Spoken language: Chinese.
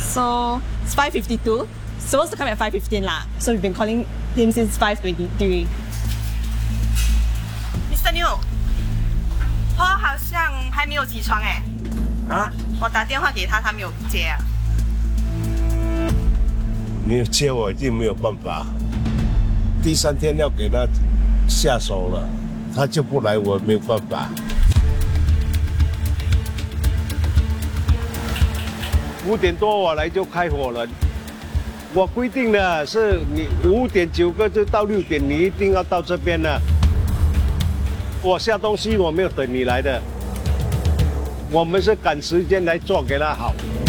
So it's 5:52. Supposed to come at 5:15 lah. So we've been calling him since 5:23. Mr. New， พ่อ好像还没有起床哎。 啊？ 我打电话给他，他没有接啊。 没有接我一定没有办法。第3天要给他下手了，他就不来，我没有办法。5点多我来就开火了。我规定的是你5点9个就到6点，你一定要到这边了。我下东西我没有等你来的，我们是赶时间来做给他好。